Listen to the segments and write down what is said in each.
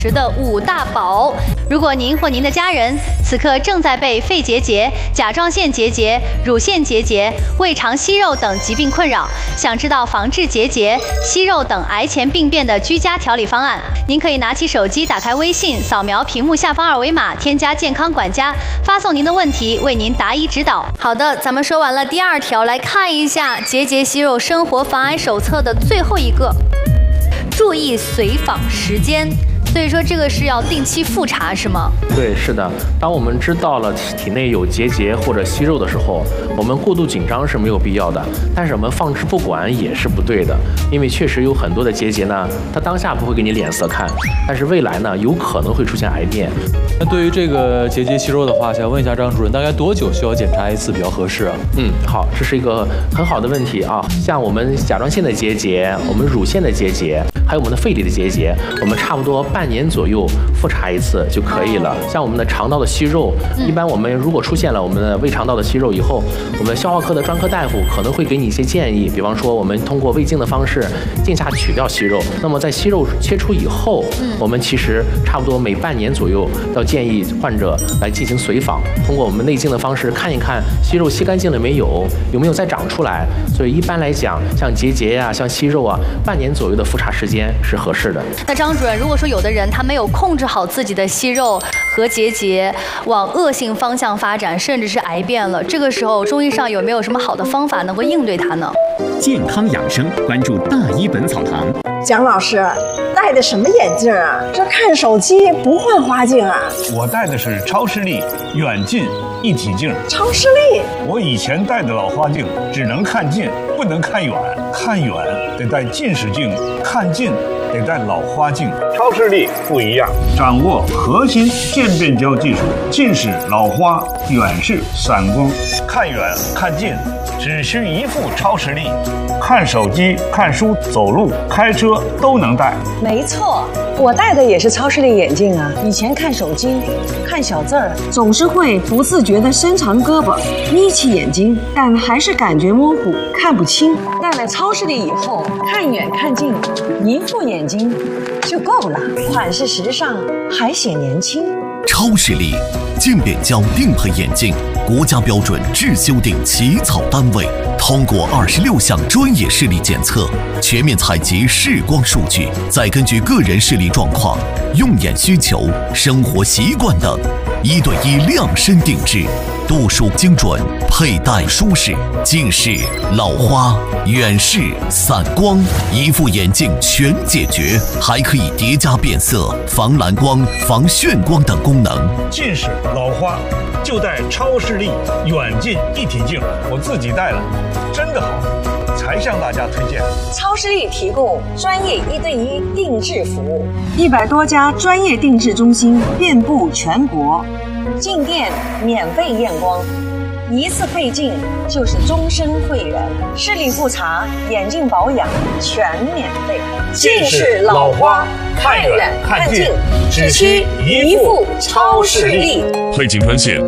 的5大宝。如果您或您的家人此刻正在被肺结节、甲状腺结节、乳腺结节、胃肠息肉等疾病困扰，想知道防治结节、息肉等癌前病变的居家调理方案，您可以拿起手机，打开微信，扫描屏幕下方二维码，添加健康管家，发送您的问题，为您答疑指导。好的，咱们说完了第2条，来看一下结节息肉生活防癌手册的最后一个，注意随访时间。所以说这个是要定期复查是吗？ 对，是的。当我们知道了体内有结节或者息肉的时候，我们过度紧张是没有必要的，但是我们放置不管也是不对的，因为确实有很多的结节呢，它当下不会给你脸色看，但是未来呢有可能会出现癌变。 那对于这个结节息肉的话，想问一下张主任，大概多久需要检查一次比较合适啊？ 好，这是一个很好的问题啊。像我们甲状腺的结节，我们乳腺的结节，还有我们的肺里的结节，我们差不多半年左右复查一次就可以了。像我们的肠道的息肉，一般我们如果出现了我们的胃肠道的息肉以后，我们消化科的专科大夫可能会给你一些建议，比方说我们通过胃镜的方式镜下取掉息肉。那么在息肉切除以后，我们其实差不多每半年左右要建议患者来进行随访，通过我们内镜的方式看一看息肉吸干净了没有，有没有再长出来。所以一般来讲，像结节呀、像息肉啊，半年左右的复查时间是合适的。 那张主任，如果说有的人他没有控制好自己的息肉和结节，往恶性方向发展，甚至是癌变了，这个时候中医上有没有什么好的方法能够应对它呢？ 健康养生，关注大医本草堂。 蒋老师，戴的什么眼镜啊？这看手机不换花镜啊？ 我戴的是超视力远近一体镜。 超视力？ 我以前戴的老花镜只能看近，不能看远，看远得戴近视镜，看近得戴老花镜。超视力不一样，掌握核心渐变焦技术，近视、老花、远视、散光，看远看近只需一副超视力，看手机、看书、走路、开车都能戴。 没错，我戴的也是超视力眼镜啊。以前看手机、看小字儿，总是会不自觉地伸长胳膊，眯起眼睛，但还是感觉模糊，看不清。戴了超视力以后，看远看近，一副眼睛就够了，款式时尚，还显年轻。 超视力渐变焦定配眼镜，国家标准制修订起草单位，通过26项专业视力检测，全面采集视光数据，再根据个人视力状况、用眼需求、生活习惯等，1对1量身定制，度数精准，佩戴舒适，近视、老花、远视、散光，一副眼镜全解决，还可以叠加变色、防蓝光、防眩光等功能。 近视、老花就戴超视力远近一体镜，我自己戴了，真的好，才向大家推荐。 超视力提供专业1对1定制服务，100多家专业定制中心遍布全国，进店免费验光，一次配镜就是终身会员，视力复查、眼镜保养全免费。近视、老花看远看近，只需一副超视力。 配镜专线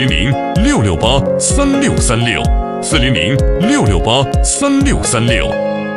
400-668-3636，400-668-3636。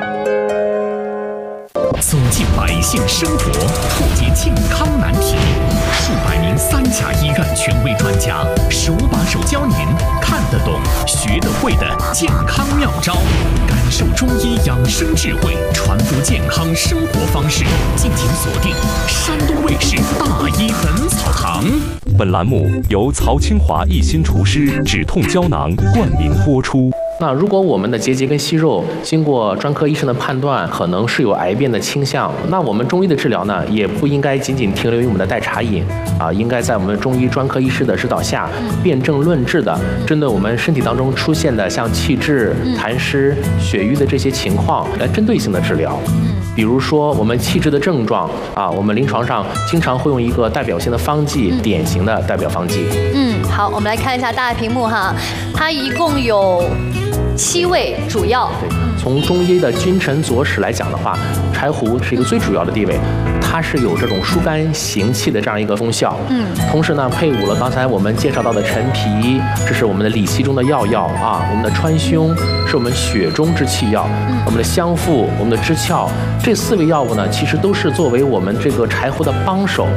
走进百姓生活，破解健康难题，数百名3甲医院权威专家手把手教您看得懂、学得会的健康妙招，感受中医养生智慧，传播健康生活方式。敬请锁定山东卫视大医本草堂。 本栏目由曹清华一心厨师止痛胶囊冠名播出。 那如果我们的结节跟息肉经过专科医生的判断，可能是有癌变的倾向，那我们中医的治疗呢，也不应该仅仅停留于我们的代茶饮啊，应该在我们中医专科医师的指导下，辨证论治的，针对我们身体当中出现的像气滞、痰湿、血瘀的这些情况来针对性的治疗。比如说我们气滞的症状啊，我们临床上经常会用一个代表性的方剂，典型的代表方剂。 好，我们来看一下大屏幕哈，它一共有7味主药。 从中医的君臣佐使来讲的话，柴胡是一个最主要的地位，它是有这种疏肝行气的这样一个功效。同时呢，配伍了刚才我们介绍到的陈皮，这是我们的理气中的要啊，我们的川芎是我们血中之气药，我们的香附、我们的支窍，这4味药物呢，其实都是作为我们这个柴胡的帮手。